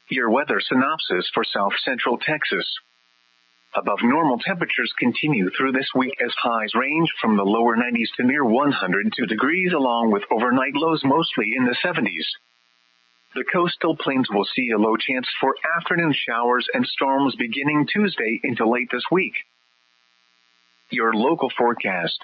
Your weather synopsis for South Central Texas. Above normal temperatures continue through this week as highs range from the lower 90s to near 102 degrees, along with overnight lows mostly in the 70s. The coastal plains will see a low chance for afternoon showers and storms beginning Tuesday into late this week. Your local forecast.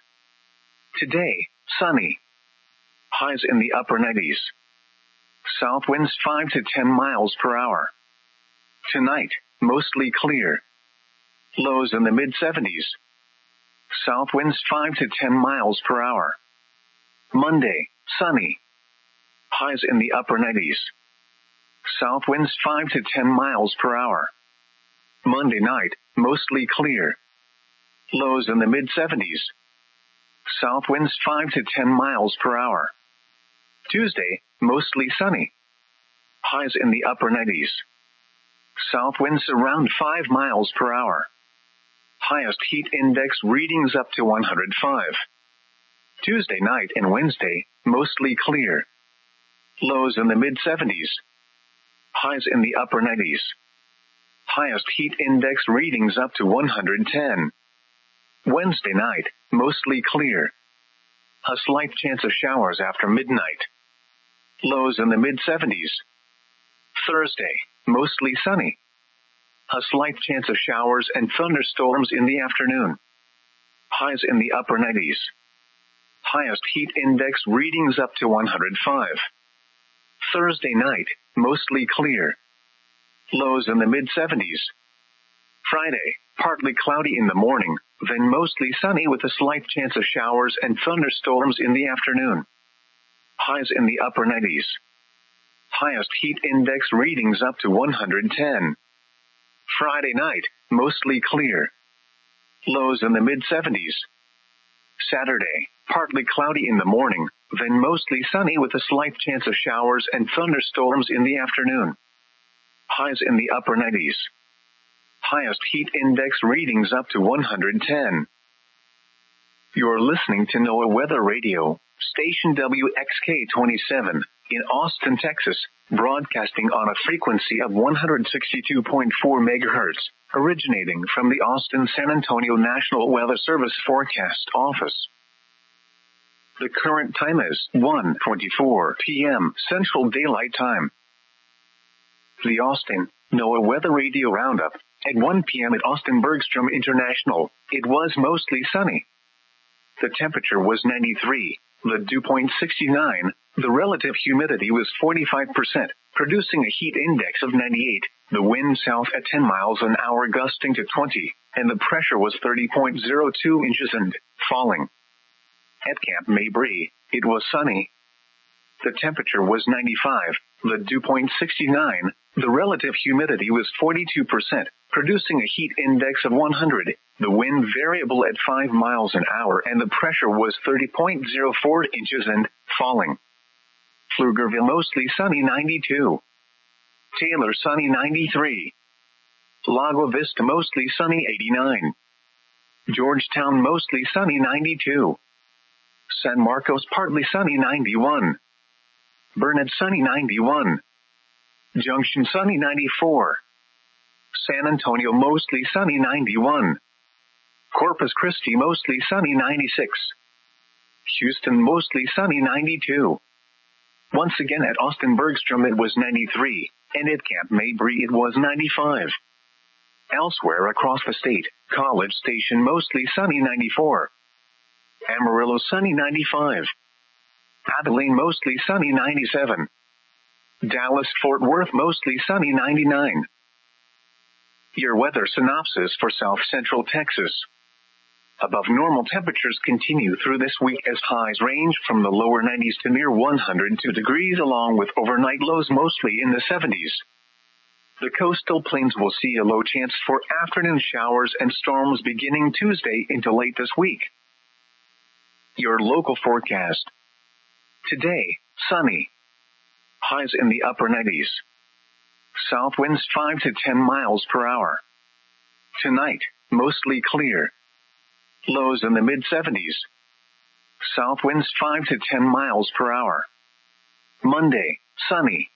Today, sunny. Highs in the upper 90s. South winds 5 to 10 miles per hour. Tonight, mostly clear. Lows in the mid-70s. South winds 5 to 10 miles per hour. Monday, sunny. Highs in the upper 90s. South winds 5 to 10 miles per hour. Monday night, mostly clear. Lows in the mid-70s. South winds 5 to 10 miles per hour. Tuesday, mostly sunny. Highs in the upper 90s. South winds around 5 miles per hour. Highest heat index readings up to 105. Tuesday night and Wednesday, mostly clear. Lows in the mid-70s. Highs in the upper 90s. Highest heat index readings up to 110. Wednesday night, mostly clear. A slight chance of showers after midnight. Lows in the mid-70s. Thursday, mostly sunny. A slight chance of showers and thunderstorms in the afternoon. Highs in the upper 90s. Highest heat index readings up to 105. Thursday night, mostly clear. Lows in the mid-70s. Friday, partly cloudy in the morning, then mostly sunny with a slight chance of showers and thunderstorms in the afternoon. Highs in the upper 90s. Highest heat index readings up to 110. Friday night, mostly clear. Lows in the mid-70s. Saturday, partly cloudy in the morning, then mostly sunny with a slight chance of showers and thunderstorms in the afternoon. Highs in the upper 90s. Highest heat index readings up to 110. You're listening to NOAA Weather Radio, station WXK-27, in Austin, Texas, broadcasting on a frequency of 162.4 MHz, originating from the Austin-San Antonio National Weather Service Forecast Office. The current time is 1:24 p.m. Central Daylight Time. The Austin NOAA Weather Radio Roundup. At 1 p.m. at Austin Bergstrom International, it was mostly sunny. The temperature was 93, the dew point 69, the relative humidity was 45%, producing a heat index of 98, the wind south at 10 miles an hour gusting to 20, and the pressure was 30.02 inches and falling. At Camp Mabry, it was sunny. The temperature was 95, the dew point 69, the relative humidity was 42%, producing a heat index of 100, the wind variable at 5 miles an hour, and the pressure was 30.04 inches and falling. Pflugerville mostly sunny 92. Taylor sunny 93. Lago Vista mostly sunny 89. Georgetown mostly sunny 92. San Marcos partly sunny 91. Burnett sunny 91. Junction sunny 94. San Antonio mostly sunny 91. Corpus Christi mostly sunny 96. Houston mostly sunny 92. Once again at Austin Bergstrom it was 93, and at Camp Mabry it was 95. Elsewhere across the state, College Station mostly sunny 94. Amarillo sunny 95. Abilene mostly sunny 97. Dallas-Fort Worth mostly sunny 99. Your weather synopsis for South Central Texas. Above normal temperatures continue through this week as highs range from the lower 90s to near 102 degrees, along with overnight lows mostly in the 70s. The coastal plains will see a low chance for afternoon showers and storms beginning Tuesday into late this week. Your local forecast. Today, sunny. Highs in the upper 90s. South winds 5 to 10 miles per hour. Tonight, mostly clear. Lows in the mid-70s. South winds 5 to 10 miles per hour. Monday, sunny.